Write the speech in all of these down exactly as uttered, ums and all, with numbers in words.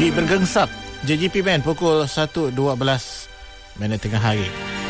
Beat bergengsap J G P Band pukul satu dua belas minit tengah hari.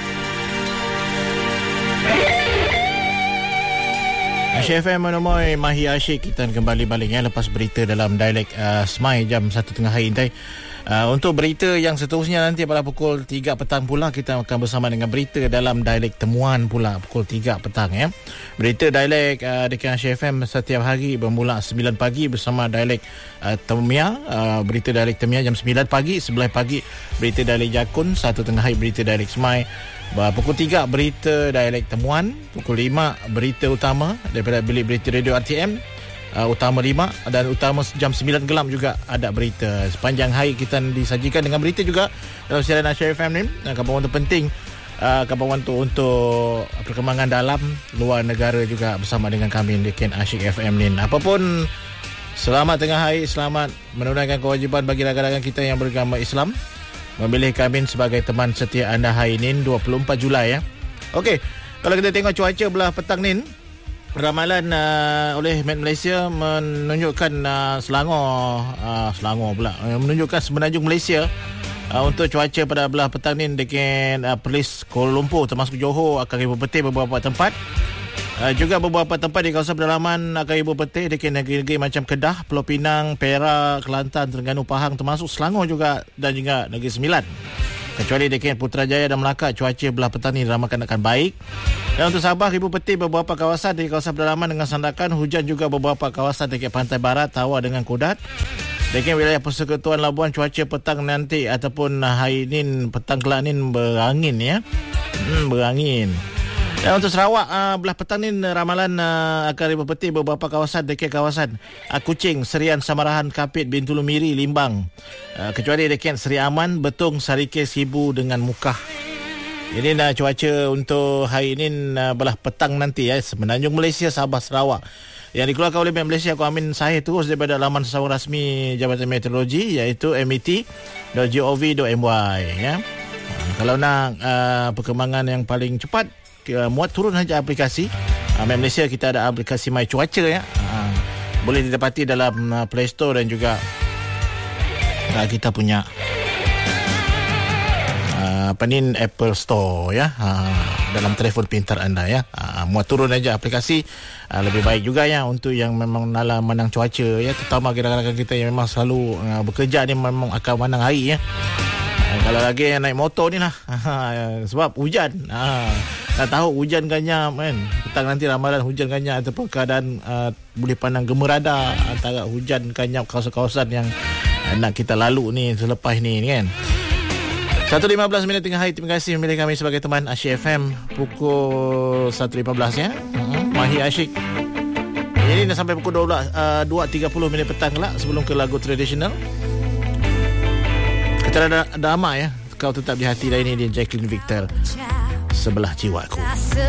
Asyik F M menemui Mahir Asyik. Kita kembali balik ya lepas berita dalam dialek uh, Smai jam satu tengah hari nanti. Uh, untuk berita yang seterusnya nanti pada pukul tiga petang pula kita akan bersama dengan berita dalam dialek temuan pula pukul tiga petang ya. Berita dialek uh, dekat Asyik F M setiap hari bermula sembilan pagi bersama dialek uh, Temia, uh, berita dialek Temia jam sembilan pagi, sebelas pagi berita dialek Jakun, satu tengah hari berita dialek Semai. Pukul tiga berita dialek temuan, pukul lima berita utama daripada bilik berita radio R T M uh, utama lima, dan utama jam sembilan gelam juga ada berita. Sepanjang hari kita disajikan dengan berita juga dalam siaran Asyik F M ni. uh, Kabar wantu penting, uh, kabar wantu untuk perkembangan dalam luar negara juga bersama dengan kami di Ken Asyik F M ni. Apapun, selamat tengah hari, selamat menunaikan kewajipan bagi rakan-rakan kita yang beragama Islam memilih kami sebagai teman setia anda hari ini dua puluh empat Julai ya. Okey, kalau kita tengok cuaca belah petang ni, ramalan uh, oleh Met Malaysia menunjukkan uh, Selangor uh, Selangor pula uh, menunjukkan Semenanjung Malaysia uh, untuk cuaca pada belah petang ni dekat uh, Perlis, Kuala Lumpur termasuk Johor akan ribuan petir beberapa tempat. Uh, juga beberapa tempat di kawasan pedalaman akan ribuan petir dekat negeri-negeri macam Kedah, Pulau Pinang, Perak, Kelantan, Terengganu, Pahang termasuk Selangor juga dan juga Negeri Sembilan. Kecuali dekat Putrajaya dan Melaka, cuaca belah petang ni diramakan akan baik. Dan untuk Sabah, ribuan petir beberapa kawasan di kawasan pedalaman dengan sandakan, hujan juga beberapa kawasan dekat pantai barat, Tawau dengan Kudat. Dekat wilayah Persekutuan Labuan, cuaca petang nanti ataupun hari ni petang kelak ni berangin ya. Hmm, berangin. Dan untuk Sarawak, uh, belah petang ni ramalan uh, akan ribuan petir beberapa kawasan dekat kawasan uh, Kuching, Serian, Samarahan, Kapit, Bintulu Miri, Limbang. Uh, kecuali dekat Seri Aman, Betung, Sarike, Sibu dengan Mukah. Ini uh, cuaca untuk hari ini uh, belah petang nanti ya, Semenanjung Malaysia, Sabah, Sarawak. Yang dikeluarkan oleh Met Malaysia, aku amin sahih terus daripada laman sesawang rasmi Jabatan Meteorologi iaitu M E T dot gov dot m y ya. Uh, kalau nak uh, perkembangan yang paling cepat, muat turun saja aplikasi uh, Met Malaysia. Kita ada aplikasi My Cuaca ya, uh, boleh didapati dalam uh, Play Store dan juga uh, kita punya uh, apa ni Apple Store ya, uh, dalam telefon pintar anda ya. Uh, muat turun saja aplikasi, uh, lebih baik juga ya untuk yang memang nala menang cuaca ya, terutama rakan-rakan kita yang memang selalu uh, bekerja ni memang akan menang hari ya. Uh, kalau lagi yang naik motor ni lah sebab hujan. Uh, Dah tahu hujan ganyam kan. Petang nanti ramalan hujan ganyam ataupun keadaan uh, boleh pandang gemerada antara hujan ganyam kawasan-kawasan yang uh, nak kita lalu ni selepas ni kan. satu lima belas minit tengah hari. Terima kasih memilih kami sebagai teman Asyik F M pukul satu lima belas ya. Uh-huh. Mahir Asyik. Ini dah sampai pukul dua belas, uh, dua tiga puluh minit petang lah sebelum ke lagu tradisional. Kita ada drama ya. Kau tetap di hati dah, ini dia Jacqueline Victor, Sebelah Jiwaku.